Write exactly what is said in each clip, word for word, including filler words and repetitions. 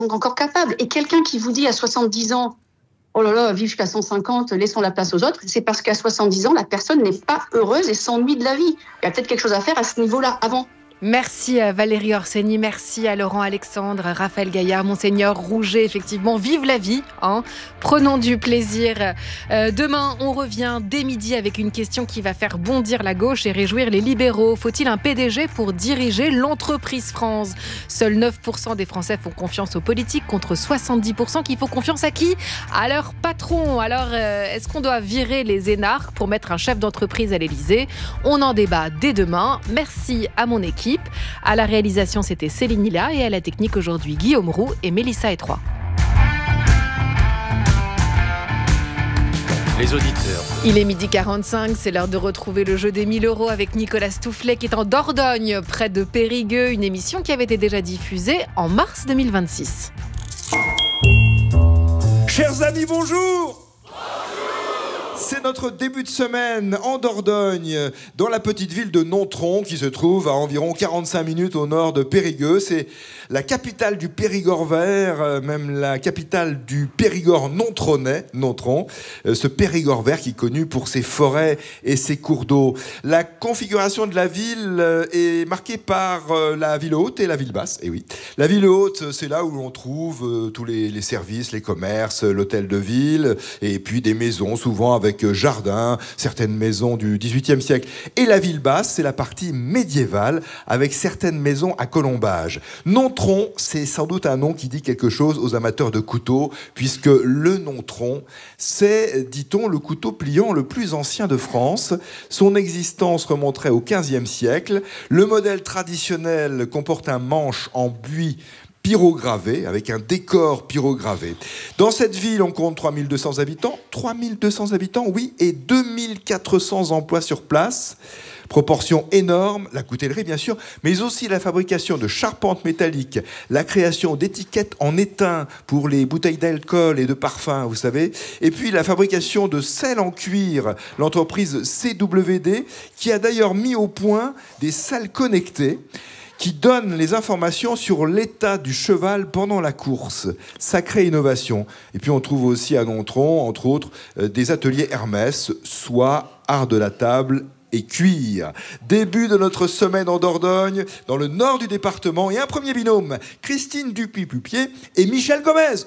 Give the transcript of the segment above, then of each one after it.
encore capables. Et quelqu'un qui vous dit à soixante-dix ans, oh là là, vive jusqu'à cent cinquante, laissons la place aux autres, c'est parce qu'à soixante-dix ans, la personne n'est pas heureuse et s'ennuie de la vie. Il y a peut-être quelque chose à faire à ce niveau-là avant. Merci à Valérie Orseni, merci à Laurent Alexandre, Raphaël Gaillard, Monseigneur Rouget, effectivement, vive la vie, hein. Prenons du plaisir. Euh, demain, on revient dès midi avec une question qui va faire bondir la gauche et réjouir les libéraux. Faut-il un P D G pour diriger l'entreprise France ? Seuls neuf pour cent des Français font confiance aux politiques contre soixante-dix pour cent qui font confiance à qui ? À leur patron. Alors, euh, est-ce qu'on doit virer les énarques pour mettre un chef d'entreprise à l'Élysée ? On en débat dès demain. Merci à mon équipe. À la réalisation, c'était Céline Hilla et à la technique aujourd'hui, Guillaume Roux et Mélissa Etroy. Les auditeurs. Il est midi quarante-cinq, c'est l'heure de retrouver le jeu des mille euros avec Nicolas Stoufflet qui est en Dordogne, près de Périgueux, une émission qui avait été déjà diffusée en mars deux mille vingt-six. Chers amis, bonjour! C'est notre début de semaine en Dordogne, dans la petite ville de Nontron, qui se trouve à environ quarante-cinq minutes au nord de Périgueux. C'est la capitale du Périgord vert, même la capitale du Périgord nontronais, Nontron. Ce Périgord vert qui est connu pour ses forêts et ses cours d'eau. La configuration de la ville est marquée par la ville haute et la ville basse. Et oui, la ville haute, c'est là où l'on trouve tous les, les services, les commerces, l'hôtel de ville, et puis des maisons, souvent avec jardin, certaines maisons du dix-huitième siècle. Et la ville basse, c'est la partie médiévale, avec certaines maisons à colombage. Nontron, c'est sans doute un nom qui dit quelque chose aux amateurs de couteaux, puisque le Nontron, c'est, dit-on, le couteau pliant le plus ancien de France. Son existence remonterait au quinzième siècle. Le modèle traditionnel comporte un manche en buis pyrogravé, avec un décor pyrogravé. Dans cette ville, on compte trois mille deux cents habitants. trois mille deux cents habitants, oui, et deux mille quatre cents emplois sur place. Proportion énorme, la coutellerie bien sûr, mais aussi la fabrication de charpentes métalliques, la création d'étiquettes en étain pour les bouteilles d'alcool et de parfum, vous savez, et puis la fabrication de selles en cuir, l'entreprise C W D, qui a d'ailleurs mis au point des salles connectées qui donne les informations sur l'état du cheval pendant la course. Sacrée innovation. Et puis on trouve aussi à Nontron, entre autres, euh, des ateliers Hermès, soie, art de la table et cuir. Début de notre semaine en Dordogne, dans le nord du département, et un premier binôme, Christine Dupuis-Pupier et Michel Gomez.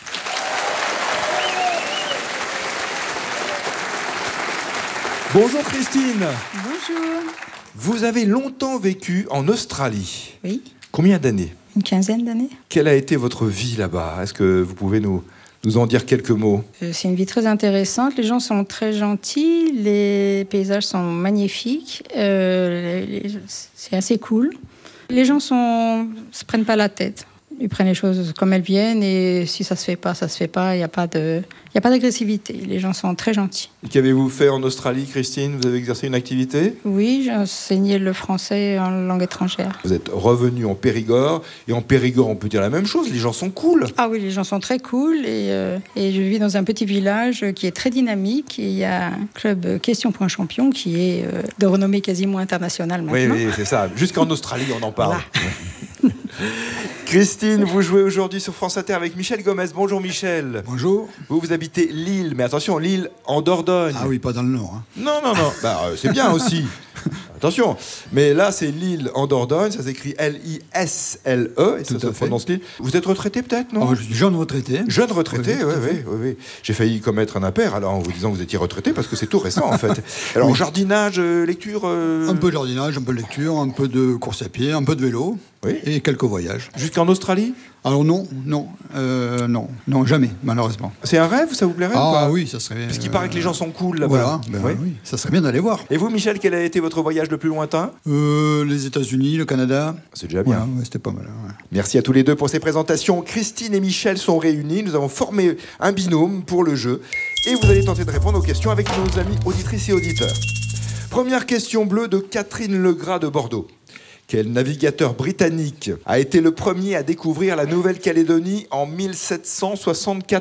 Bonjour Christine. Bonjour. Vous avez longtemps vécu en Australie. Oui. Combien d'années ? Une quinzaine d'années. Quelle a été votre vie là-bas ? Est-ce que vous pouvez nous, nous en dire quelques mots ? euh, C'est une vie très intéressante. Les gens sont très gentils. Les paysages sont magnifiques. Euh, les, les, c'est assez cool. Les gens ne se prennent pas la tête. Ils prennent les choses comme elles viennent et si ça ne se fait pas, ça ne se fait pas. Il n'y a pas de... Il n'y a pas d'agressivité, les gens sont très gentils. Qu'avez-vous fait en Australie, Christine ? Vous avez exercé une activité ? Oui, j'ai enseigné le français en langue étrangère. Vous êtes revenu en Périgord, et en Périgord, on peut dire la même chose, les gens sont cool. Ah oui, les gens sont très cool, et, euh, et je vis dans un petit village qui est très dynamique, et il y a un club Question Point Champion qui est euh, de renommée quasiment internationale maintenant. Oui, oui, c'est ça. Jusqu'en Australie, on en parle. Voilà. Christine, vous jouez aujourd'hui sur France Inter avec Michel Gomez. Bonjour Michel. Bonjour. Vous, vous habitez Lille, mais attention, Lille en Dordogne. Ah oui, pas dans le Nord. Hein. Non, non, non. Bah, euh, c'est bien aussi. Attention. Mais là, c'est Lille en Dordogne. Ça s'écrit L I S L E. Et Tout ça se à fait. prononce Lille. Vous êtes retraité peut-être, non ? Oh, je suis jeune retraité. Jeune retraité, oui, Oui, oui, tout à oui, fait. oui, oui. J'ai failli commettre un impair alors en vous disant que vous étiez retraité parce que c'est tout récent en fait. Alors Oui. jardinage, euh, lecture. euh, Un peu de jardinage, un peu de lecture, un peu de course à pied, un peu de vélo Oui. et quelques voyages. Jusqu'en Australie. Alors non, non, euh, non, non, jamais, malheureusement. C'est un rêve, ça vous plairait ou Ah pas ? oui, ça serait... Parce qu'il euh, paraît que les gens sont cool là-bas. Voilà, ben Oui. oui, ça serait bien d'aller voir. Et vous, Michel, quel a été votre voyage le plus lointain ? Euh, les États-Unis, le Canada. C'est déjà bien. Voilà, ouais, c'était pas mal. Ouais. Merci à tous les deux pour ces présentations. Christine et Michel sont réunis. Nous avons formé un binôme pour le jeu. Et vous allez tenter de répondre aux questions avec nos amis auditrices et auditeurs. Première question bleue de Catherine Legras de Bordeaux. Quel navigateur britannique a été le premier à découvrir la Nouvelle-Calédonie en mille sept cent soixante-quatorze ?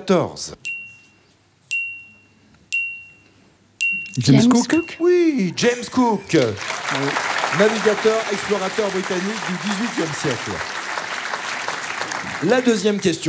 James, James Cook. Cook. Oui, James Cook, navigateur, explorateur britannique du dix-huitième siècle. La deuxième question.